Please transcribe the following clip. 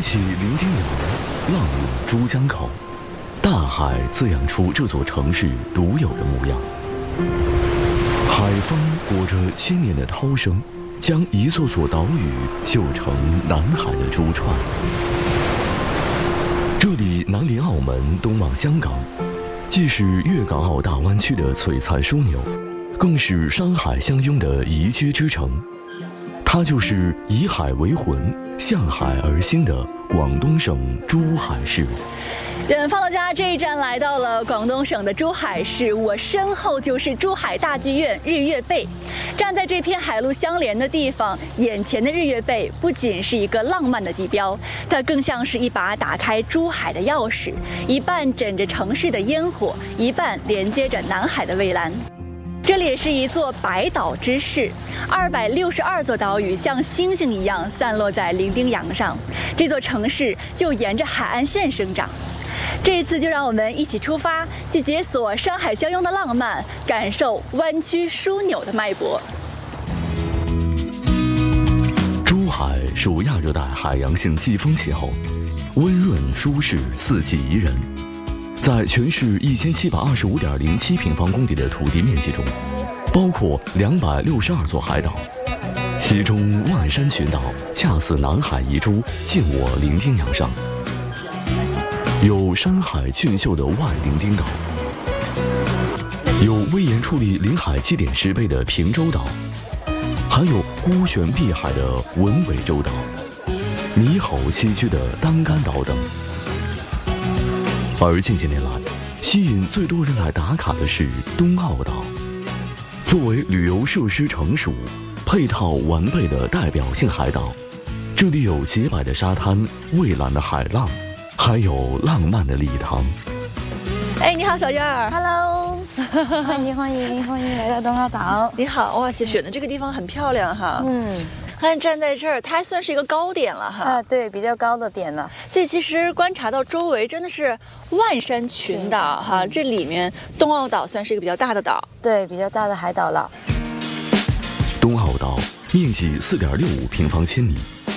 起伶仃洋，浪涌珠江口，大海滋养出这座城市独有的模样。海风裹着千年的涛声，将一座座岛屿绣成南海的珠串。这里南临澳门，东望香港，既是粤港澳大湾区的璀璨枢纽，更是山海相拥的宜居之城。它就是以海为魂，向海而兴的广东省珠海市。 远方的家这一站来到了广东省的珠海市，我身后就是珠海大剧院日月贝。站在这片海陆相连的地方，眼前的日月贝不仅是一个浪漫的地标，它更像是一把打开珠海的钥匙，一半枕着城市的烟火，一半连接着南海的蔚蓝。这里也是一座百岛之市，262座岛屿像星星一样散落在伶仃洋上，这座城市就沿着海岸线生长。这一次就让我们一起出发，去解锁山海相拥的浪漫，感受湾区枢纽的脉搏。 珠海属亚热带海洋性季风气候，温润舒适，四季宜人。在全市1725.07平方公里的土地面积中，包括262座海岛，其中万山群岛恰似南海遗珠，尽我伶仃洋上。有山海俊秀的万伶仃岛，有威严矗立临海7.10倍的平洲岛，还有孤悬碧海的文尾洲岛，猕猴栖居的当干岛等。而近些年来，吸引最多人来打卡的是东澳岛。作为旅游设施成熟、配套完备的代表性海岛，这里有洁白的沙滩、蔚蓝的海浪，还有浪漫的礼堂。 哎，你好，小燕儿。 Hello， 欢迎来到东澳岛。 你好，哇，选的这个地方很漂亮哈。看站在这儿，它还算是一个高点了哈。 啊，对，比较高的点了。 所以其实观察到周围真的是万山群岛哈，这里面东澳岛算是一个比较大的岛。 对，比较大的海岛了。 东澳岛面积4.65平方千米，